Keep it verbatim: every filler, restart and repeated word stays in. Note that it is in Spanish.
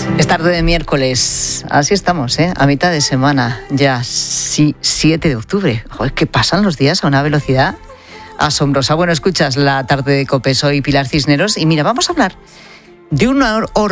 Es tarde de miércoles, así estamos, ¿eh? A mitad de semana, ya sí, siete de octubre. Joder, que pasan los días a una velocidad asombrosa. Bueno, escuchas la tarde de COPE, soy Pilar Cisneros y mira, vamos a hablar de un